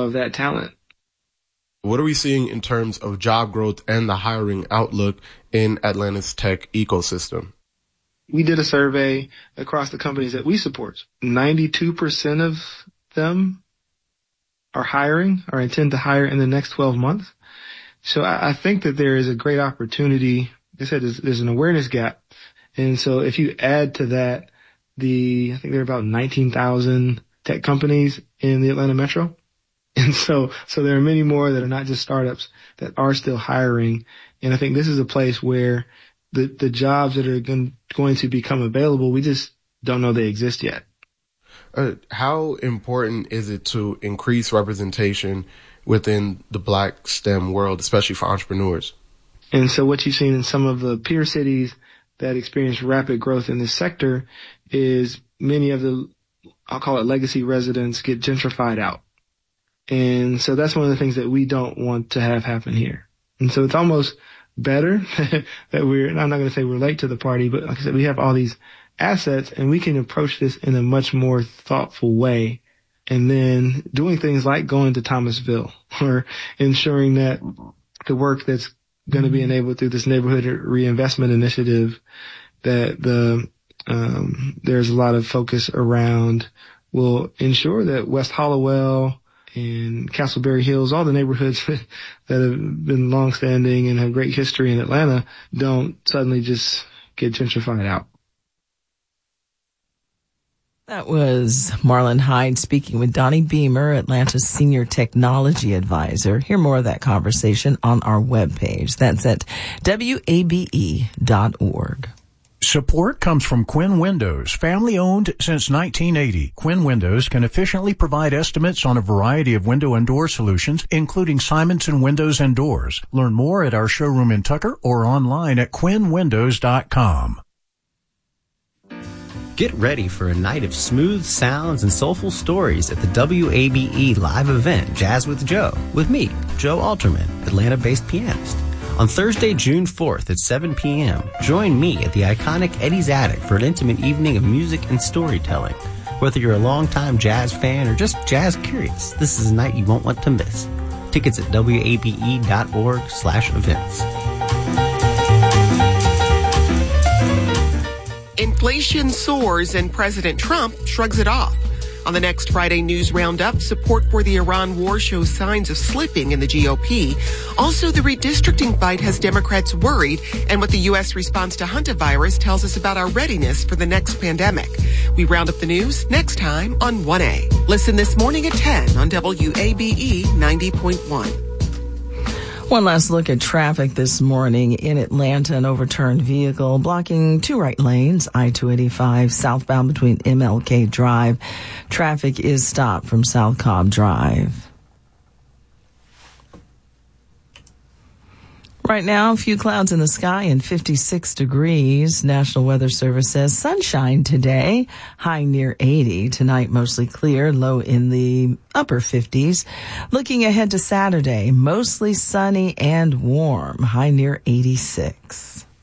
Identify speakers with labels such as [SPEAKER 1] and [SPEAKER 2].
[SPEAKER 1] of that talent.
[SPEAKER 2] What are we seeing in terms of job growth and the hiring outlook in Atlanta's tech ecosystem?
[SPEAKER 1] We did a survey across the companies that we support. 92% of them are hiring or intend to hire in the next 12 months. So I think that there is a great opportunity. Like I said, there's an awareness gap. And so if you add to that I think there are about 19,000 tech companies in the Atlanta metro. And so there are many more that are not just startups that are still hiring. And I think this is a place where the jobs that are going to become available, we just don't know they exist yet.
[SPEAKER 2] How important is it to increase representation within the Black STEM world, especially for entrepreneurs?
[SPEAKER 1] And so what you've seen in some of the peer cities that experience rapid growth in this sector is many of the, I'll call it legacy residents, get gentrified out. And so that's one of the things that we don't want to have happen here. And so it's almost better that I'm not going to say we're late to the party, but like I said, we have all these assets and we can approach this in a much more thoughtful way. And then doing things like going to Thomasville or ensuring that the work that's going to be enabled through this neighborhood reinvestment initiative, that there's a lot of focus around, will ensure that West Hollowell and Castleberry Hills, all the neighborhoods that have been longstanding and have great history in Atlanta, don't suddenly just get gentrified out.
[SPEAKER 3] That was Marlon Hyde speaking with Donnie Beamer, Atlanta's Senior Technology Advisor. Hear more of that conversation on our webpage. That's at wabe.org.
[SPEAKER 4] Support comes from Quinn Windows, family-owned since 1980. Quinn Windows can efficiently provide estimates on a variety of window and door solutions, including Simonson Windows and Doors. Learn more at our showroom in Tucker or online at quinnwindows.com.
[SPEAKER 5] Get ready for a night of smooth sounds and soulful stories at the WABE live event, Jazz with Joe, with me, Joe Alterman, Atlanta-based pianist. On Thursday, June 4th at 7 p.m., join me at the iconic Eddie's Attic for an intimate evening of music and storytelling. Whether you're a longtime jazz fan or just jazz curious, this is a night you won't want to miss. Tickets at wabe.org/events.
[SPEAKER 6] Inflation soars and President Trump shrugs it off. On the next Friday News Roundup, support for the Iran war shows signs of slipping in the GOP. Also, the redistricting fight has Democrats worried, and what the U.S. response to hantavirus tells us about our readiness for the next pandemic. We round up the news next time on 1A. Listen this morning at 10 on WABE 90.1.
[SPEAKER 3] One last look at traffic this morning in Atlanta. An overturned vehicle blocking two right lanes, I-285 southbound between MLK Drive. Traffic is stopped from South Cobb Drive. Right now, a few clouds in the sky and 56 degrees. National Weather Service says sunshine today, high near 80. Tonight, mostly clear, low in the upper 50s. Looking ahead to Saturday, mostly sunny and warm, high near 86.